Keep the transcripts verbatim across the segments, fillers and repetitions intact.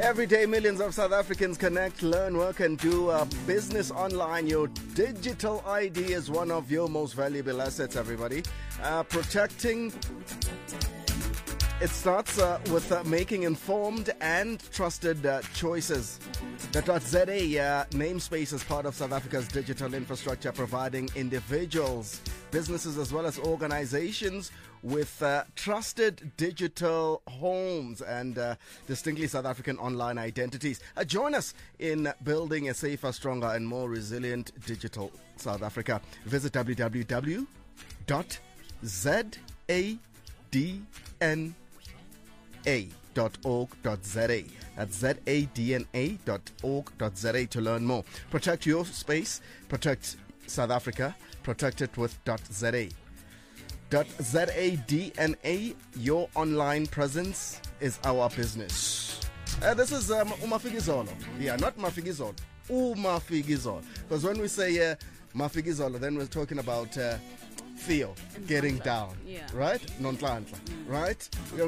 Every day, millions of South Africans connect, learn, work, and do uh, business online. Your digital I D is one of your most valuable assets, everybody. Uh, protecting it starts uh, with uh, making informed and trusted uh, choices. The .za uh, namespace is part of South Africa's digital infrastructure, providing individuals, businesses, as well as organizations with uh, trusted digital homes and uh, distinctly South African online identities. Uh, join us in building a safer, stronger, and more resilient digital South Africa. Visit w w w dot z a d n a dot org dot z a. That's z a d n a dot org dot z a to learn more. Protect your space, protect South Africa, protect it with .za. .zadna, your online presence is our business. Uh, this is um, Umafigizolo. Yeah, not Mafigizolo. Umafigizolo. Because when we say uh, Mafigizolo, then we're talking about uh, Theo getting down. Yeah. Right? Nontlantla. Mm. Right?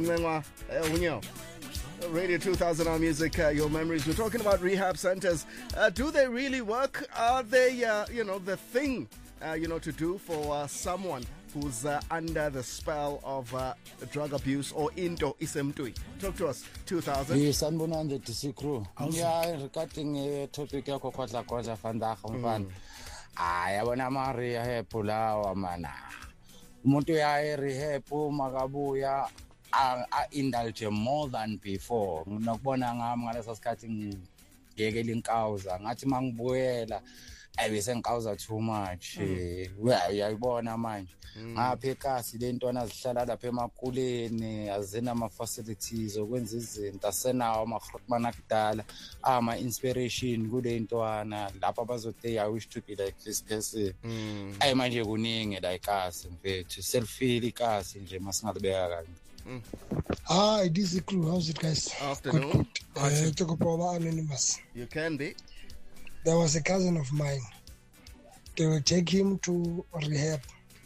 Radio two thousand, our music, uh, your memories. We're talking about rehab centers. Uh, do they really work? Are they, uh, you know, the thing, uh, you know, to do for uh, someone who's uh, under the spell of uh, drug abuse or into isemtui? Talk to us, two thousand. Yes, sanibonani D C Crew. Yeah, regarding uh, topic yakho kwatla kwatla vandag mfana. Ah, yabona ama rehab lawa mana. Umuntu uya rehab makabuya I indulge more than before. Ngikubona ngami ngaleso sikhathi ngiyekela inkawuza ngathi mangibuyela ayibese ngikawuza too much. Uyayibona manje ngapha ekasi lentwana azihlala lapha emakuleni azina ama facilities okwenza izinto asenawo amakhotmana kudala ama inspiration kule ntwana lapha bazothi I wish to be like this person. Ay manje kuningi la ikasi mfethu self feel ikasi nje masingalibeka kanje. Mm. Hi, D C Crew. How's it, guys? Afternoon. Good, good. Uh, Tokopoba Anonymous. You can be. There was a cousin of mine. They will take him to rehab.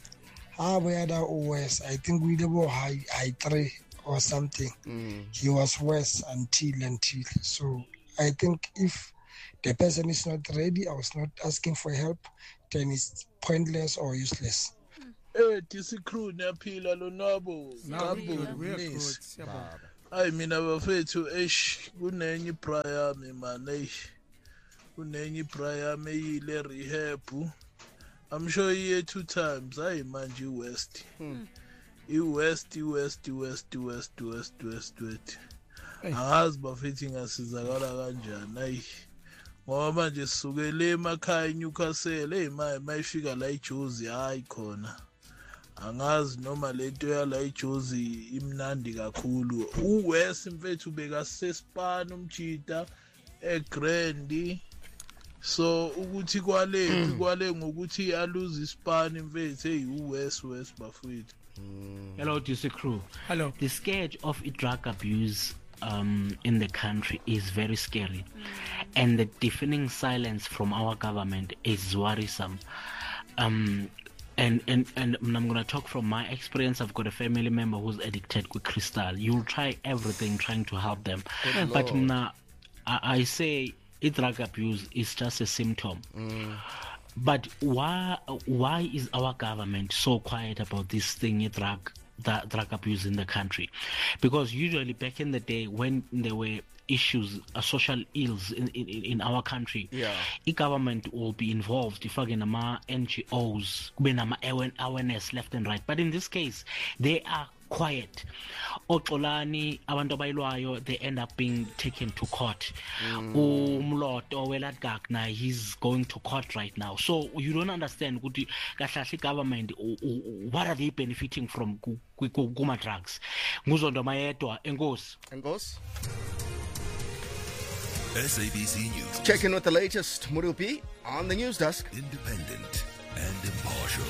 Ah, we had our worse. I think we were high, high three or something. Mm. He was worse until until. So I think if the person is not ready, I was not asking for help, then it's pointless or useless. Eh D C Crew niyaphila lo nabo ngabonisa hayi mina bafethu eish kunenye ibraya mi man eish kunenye ibraya meyile rehab. I'm sure ye two times hayi manje iwest iwest iwest iwest west west west west angazi bafethi ngasizakala kanjani hayi ngoba manje sisukele emakhaya eNewcastle hey maye mayifika la eJozi hayi khona angazi noma lento yala eJozi imnandi kakhulu. uWes mfethu bekasespan umjida eGrandi so ukuthi kwale kwale ngokuthi aluze ispan mfethu hey uWes Wes bafethu. Hello D C Crew. Hello. The scourge of drug abuse um, in the country is very scary, and the deafening silence from our government is worrisome. Um, And, and and I'm going to talk from my experience. I've got a family member who's addicted with crystal. You'll try everything trying to help them. Good but now, I, I say drug abuse is just a symptom. Mm. But why why is our government so quiet about this thing, drug, the, drug abuse in the country? Because usually back in the day when there were issues, uh, social ills in, in, in our country, yeah, the government will be involved. If again, ama N G Os, awareness left and right. But in this case, they are quiet. Oxolani, abantu abayilwayo, they end up being taken to court. Umloto weladgakna, he's going to court right now. So you don't understand ukuthi kahlahle government what are they benefiting from kuma drugs. Nguzondo mayedwa enkosi. Enkosi. S A B C News. Check in with the latest. Murupi on the news desk. Independent and impartial.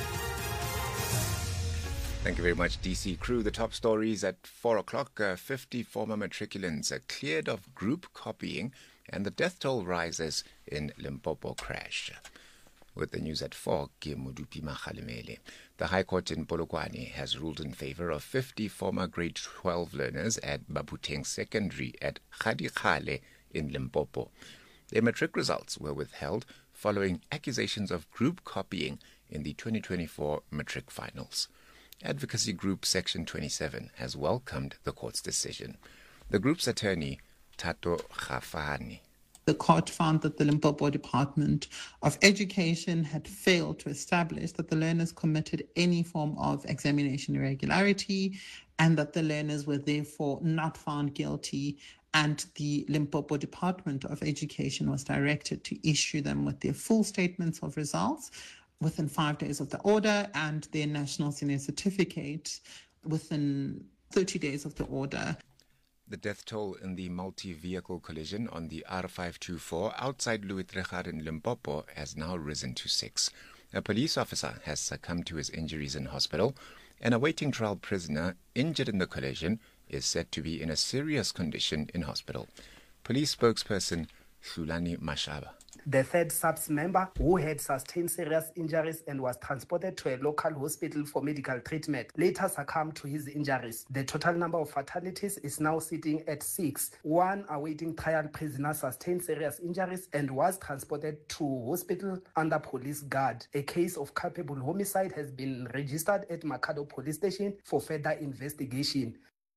Thank you very much, D C Crew. The top stories at four o'clock. Uh, fifty former matriculants are cleared of group copying and the death toll rises in Limpopo crash. With the news at four, ke Modupi Makgalemele. The High Court in Polokwane has ruled in favor of fifty former grade twelve learners at Baputeng Secondary at Khadikhale in Limpopo. Their matric results were withheld following accusations of group copying in the twenty twenty-four matric finals. Advocacy Group Section twenty-seven has welcomed the court's decision. The group's attorney, Tato Khafani. The court found that the Limpopo Department of Education had failed to establish that the learners committed any form of examination irregularity and that the learners were therefore not found guilty, and the Limpopo Department of Education was directed to issue them with their full statements of results within five days of the order and their national senior certificate within thirty days of the order. The death toll in the multi-vehicle collision on the R five twenty-four outside Louis Trechard in Limpopo has now risen to six. A police officer has succumbed to his injuries in hospital. An awaiting trial prisoner injured in the collision is said to be in a serious condition in hospital. Police spokesperson Hlulani Mashaba. The third S A P S member, who had sustained serious injuries and was transported to a local hospital for medical treatment, later succumbed to his injuries. The total number of fatalities is now sitting at six. One awaiting trial prisoner sustained serious injuries and was transported to hospital under police guard. A case of culpable homicide has been registered at Makado Police Station for further investigation.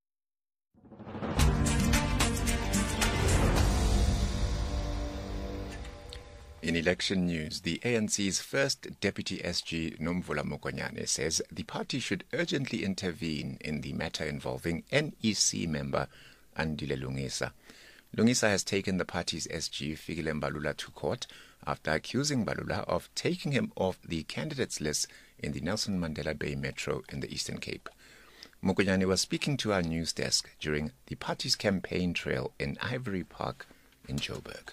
In election news, the A N C's first Deputy S G, Nomvula Mokonyane, says the party should urgently intervene in the matter involving N E C member Andile Lungisa. Lungisa has taken the party's S G, Fikile Mbalula, to court after accusing Mbalula of taking him off the candidates list in the Nelson Mandela Bay Metro in the Eastern Cape. Mokonyane was speaking to our news desk during the party's campaign trail in Ivory Park in Joburg.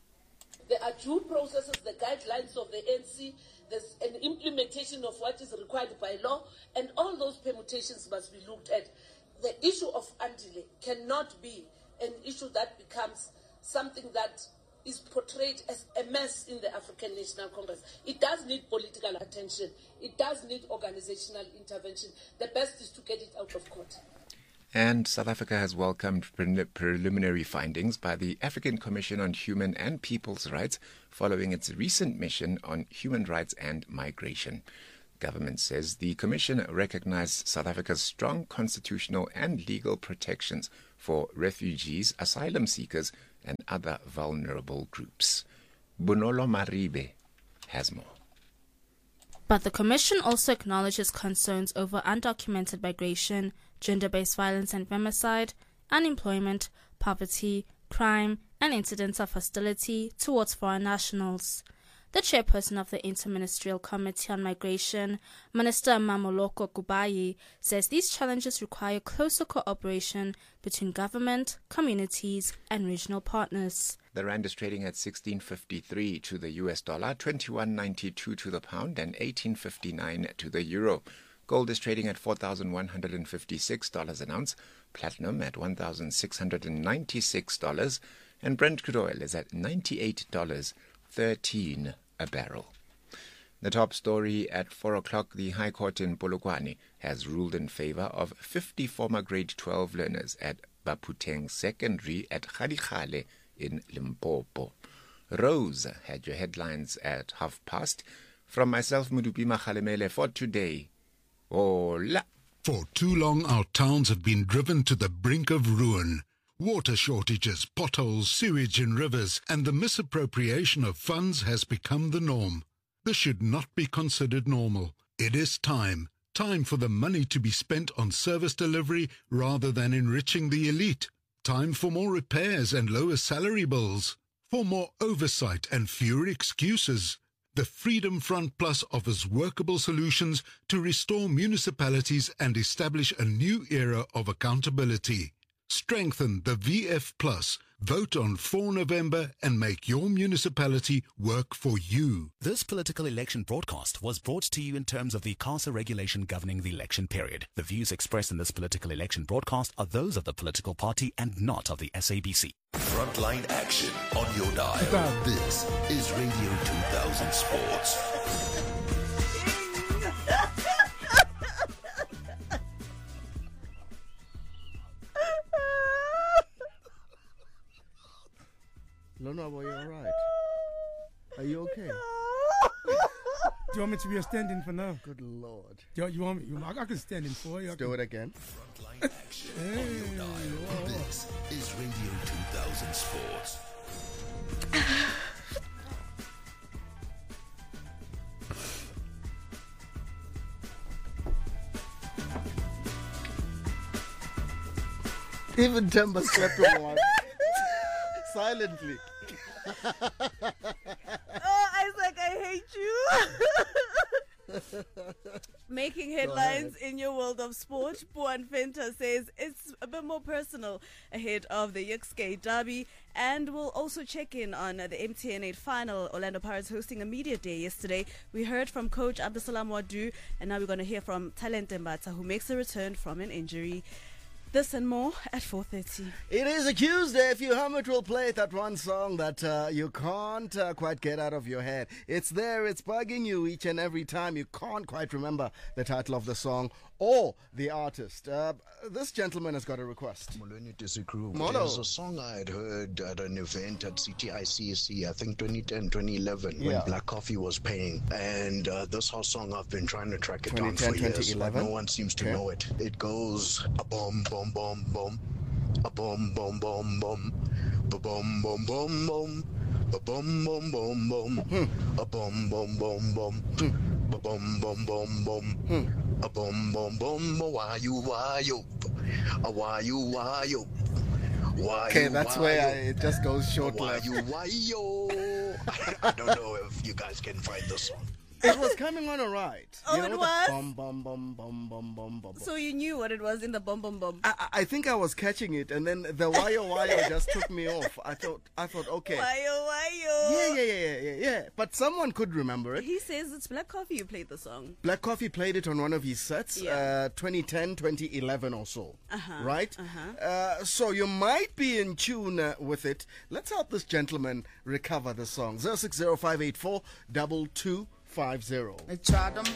There are due processes, the guidelines of the A N C, there's an implementation of what is required by law, and all those permutations must be looked at. The issue of Andile cannot be an issue that becomes something that is portrayed as a mess in the African National Congress. It does need political attention. It does need organizational intervention. The best is to get it out of court. And South Africa has welcomed pre- preliminary findings by the African Commission on Human and People's Rights following its recent mission on human rights and migration. Government says the Commission recognized South Africa's strong constitutional and legal protections for refugees, asylum seekers, and other vulnerable groups. Bonolo Maribe has more. But the Commission also acknowledges concerns over undocumented migration, gender-based violence and femicide, unemployment, poverty, crime, and incidents of hostility towards foreign nationals. The chairperson of the Interministerial Committee on Migration, Minister Mamoloko Kubayi, says these challenges require closer cooperation between government, communities, and regional partners. The rand is trading at sixteen fifty-three to the U S dollar, twenty-one ninety-two to the pound, and eighteen fifty-nine to the euro. Gold is trading at four thousand one hundred fifty-six dollars an ounce, platinum at one thousand six hundred ninety-six dollars, and Brent crude oil is at ninety-eight dollars and thirteen cents a barrel. The top story at four o'clock, the High Court in Polokwane has ruled in favor of fifty former grade twelve learners at Baputeng Secondary at Khadikhale in Limpopo. Rose had your headlines at half past. From myself, Modupi Makgalemele, for today. Hola. For too long, our towns have been driven to the brink of ruin. Water shortages, potholes, sewage in rivers, and the misappropriation of funds has become the norm. This should not be considered normal. It is time. Time for the money to be spent on service delivery rather than enriching the elite. Time for more repairs and lower salary bills. For more oversight and fewer excuses. The Freedom Front Plus offers workable solutions to restore municipalities and establish a new era of accountability. Strengthen the V F Plus. Vote on the fourth of November and make your municipality work for you. This political election broadcast was brought to you in terms of the CASA regulation governing the election period. The views expressed in this political election broadcast are those of the political party and not of the S A B C. Frontline action on your dial. This is Radio two thousand Sports. Lonwabo, are you alright? Are you okay? Do you want me to be a stand-in for now? Good Lord. Do you, you want me? You, I can stand in for you. Let's do it again. Frontline action on your dial. This is Radio two thousand Sports. Even Temba slept on one. Silently. Oh, Isaac, I hate you. Making headlines in your world of sport, Buan Fenta says it's a bit more personal ahead of the Yixgay Derby, and we'll also check in on the M T N eight final. Orlando Pirates hosting a media day yesterday. We heard from coach Abdusalam Wadu, and now we're going to hear from Talent Mbata, who makes a return from an injury. This and more at four thirty. It is a Tuesday. If you hum it, we'll play that one song that uh, you can't uh, quite get out of your head. It's there. It's bugging you each and every time. You can't quite remember the title of the song or the artist. Uh, this gentleman has got a request. Mono. There's a song I had heard at an event at C T I C C, I think twenty ten, twenty eleven, Yeah. when Black Coffee was paying. And uh, this whole song, I've been trying to track it down twenty ten, for years, twenty but eleven? no one seems to Okay. know it. It goes a boom, boom, boom, boom, a boom, boom, boom, boom, ba boom, boom, boom, boom, ba boom, boom, boom, boom, a boom, boom, boom, boom, ba boom, boom, boom, boom, a boom, boom, boom, a why you, why you, a why you, why you. Why Okay, you, that's why where I, you? it just goes short Why left. you, why yo? I don't know if you guys can find the song. It was coming on alright. Oh, you know, it the was? Bum, bum, bum, bum, bum, bum, bum. So you knew what it was in the bum bum bum. I, I think I was catching it, and then the wire wire just took me off. I thought, I thought, okay. Wayo, wayo. Yeah, yeah, yeah, yeah, yeah. But someone could remember it. He says it's Black Coffee you played the song. Black Coffee played it on one of his sets, Yeah. uh, twenty ten, twenty eleven or so. Uh-huh, Right? uh-huh. Uh, so you might be in tune uh, with it. Let's help this gentleman recover the song. zero six zero five eight four two two five zero.